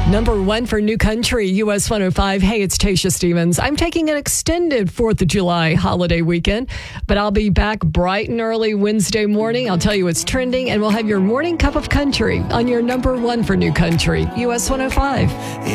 Number 1 for New Country, US 105. Hey, it's Tasha Stevens. I'm taking an extended 4th of July holiday weekend, but I'll be back bright and early Wednesday morning. I'll tell you what's trending, and we'll have your morning cup of country on your number 1 for New Country, US 105.